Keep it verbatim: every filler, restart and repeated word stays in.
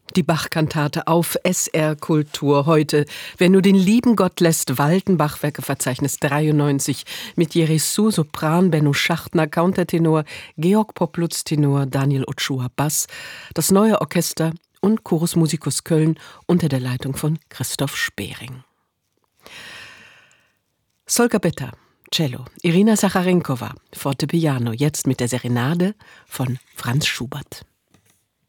Die Bach-Kantate auf S R Kultur heute. Wer nur den lieben Gott lässt walten, Bachwerkeverzeichnis dreiundneunzig mit Jerisou, Sopran, Benno Schachtner, Countertenor, Georg Poplutz, Tenor, Daniel Ochoa, Bass, das neue Orchester und Chorus Musicus Köln unter der Leitung von Christoph Spering. Solka Betta, Cello, Irina Sacharenkowa, Fortepiano, jetzt mit der Serenade von Franz Schubert.